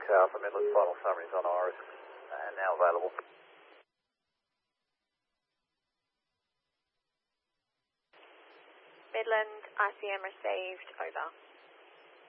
Alpha Midland, final summaries on Iris, and now available. Midland, ICM received, over.